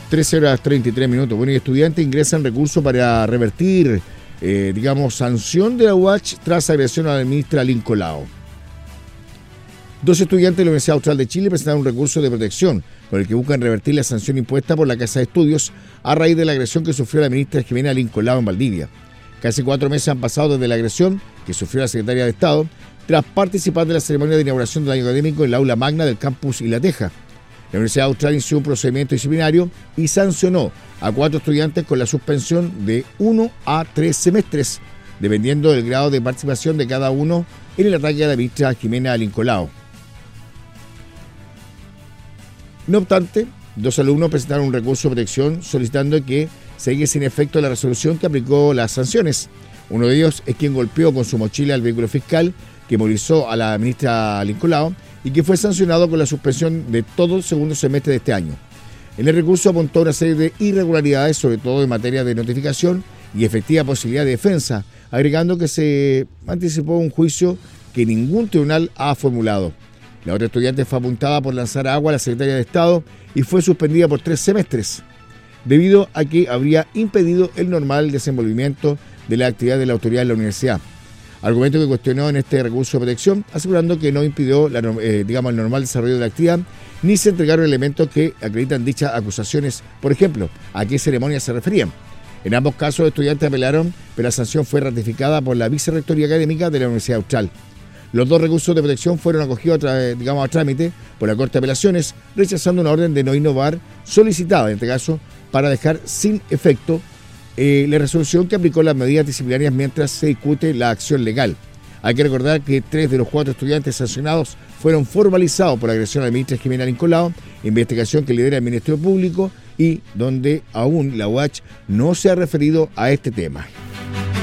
13:33. Bueno, y estudiantes ingresan recursos para revertir, sanción de la UACH tras agresión a la ministra Lincoln Lao. 2 estudiantes de la Universidad Austral de Chile presentaron un recurso de protección con el que buscan revertir la sanción impuesta por la Casa de Estudios a raíz de la agresión que sufrió la ministra Jimena Lincoln Lao en Valdivia. Casi 4 meses han pasado desde la agresión que sufrió la secretaria de Estado tras participar de la ceremonia de inauguración del año académico en la aula magna del campus La Teja. La Universidad Austral inició un procedimiento disciplinario y sancionó a 4 estudiantes con la suspensión de 1 a 3 semestres, dependiendo del grado de participación de cada uno en el ataque a la ministra Jimena Lincoln Lao. No obstante, 2 alumnos presentaron un recurso de protección solicitando que siga sin efecto la resolución que aplicó las sanciones. Uno de ellos es quien golpeó con su mochila al vehículo fiscal que movilizó a la ministra Lincoln Lao y que fue sancionado con la suspensión de todo el segundo semestre de este año. En el recurso apuntó una serie de irregularidades, sobre todo en materia de notificación y efectiva posibilidad de defensa, agregando que se anticipó un juicio que ningún tribunal ha formulado. La otra estudiante fue apuntada por lanzar agua a la secretaria de Estado y fue suspendida por 3 semestres, debido a que habría impedido el normal desenvolvimiento de la actividad de la autoridad de la universidad. Argumento que cuestionó en este recurso de protección, asegurando que no impidió el normal desarrollo de la actividad, ni se entregaron elementos que acreditan dichas acusaciones, por ejemplo, a qué ceremonia se referían. En ambos casos, los estudiantes apelaron, pero la sanción fue ratificada por la vicerrectoría académica de la Universidad Austral. Los 2 recursos de protección fueron acogidos a trámite por la Corte de Apelaciones, rechazando una orden de no innovar solicitada, en este caso, para dejar sin efecto la resolución que aplicó las medidas disciplinarias mientras se discute la acción legal. Hay que recordar que 3 de los 4 estudiantes sancionados fueron formalizados por la agresión a la ministra Jimena Lincoln Lao, investigación que lidera el Ministerio Público y donde aún la UACH no se ha referido a este tema.